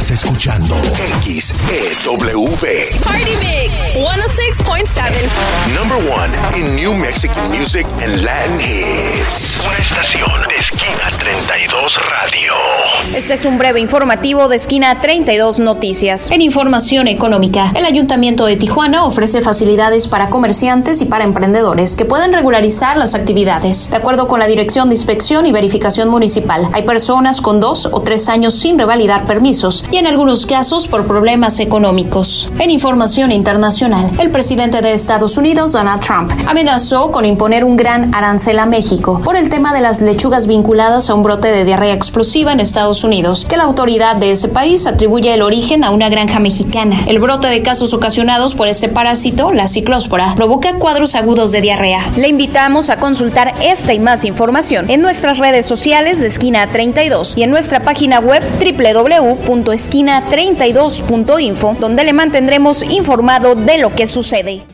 Estás escuchando XEW. Party Mix 106.7. Number one in New Mexican music and Latin hits. Una estación de Esquina 32 Radio. Este es un breve informativo de Esquina 32 Noticias. En información económica, el Ayuntamiento de Tijuana ofrece facilidades para comerciantes y para emprendedores que pueden regularizar las actividades. De acuerdo con la Dirección de Inspección y Verificación Municipal, hay personas con 2 o 3 años sin revalidar permisos y en algunos casos por problemas económicos. En información internacional, el presidente de Estados Unidos, Donald Trump, amenazó con imponer un gran arancel a México por el tema de las lechugas vinculadas a un brote de diarrea explosiva en Estados Unidos, que la autoridad de ese país atribuye el origen a una granja mexicana. El brote de casos ocasionados por este parásito, la ciclóspora, provoca cuadros agudos de diarrea. Le invitamos a consultar esta y más información en nuestras redes sociales de Esquina 32 y en nuestra página web www.esquina32.info, donde le mantendremos informado de lo que sucede.